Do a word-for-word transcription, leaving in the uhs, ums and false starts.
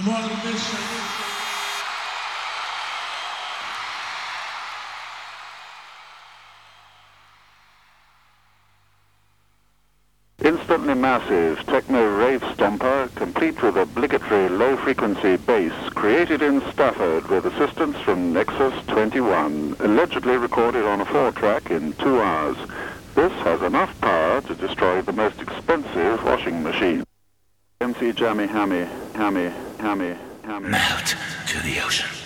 Instantly massive techno rave stomper, complete with obligatory low-frequency bass, created in Stafford with assistance from Nexus twenty-one, allegedly recorded on a four-track in two hours. This has enough power to destroy the most expensive washing machine. M C Jammy Hammy, Hammy, Hammy, Hammy. Melt to the ocean.